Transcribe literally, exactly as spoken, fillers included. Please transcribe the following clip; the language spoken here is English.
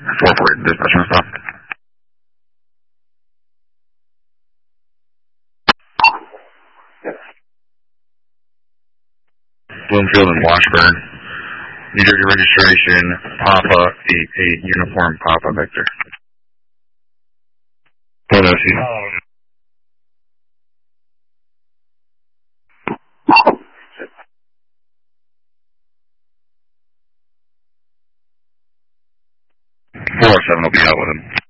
four four eight, dispatch on stop. Bloomfield and Washburn. New Jersey registration, Papa eight eight, uniform Papa Victor. Philadelphia. four oh seven will be out with him.